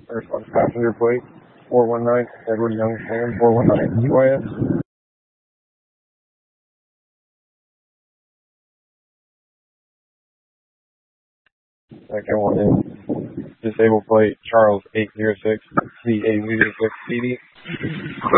First on passenger plate, 419, Edward Young Sam, 419 UIS. Second one is disabled plate, Charles 806, C806 CD.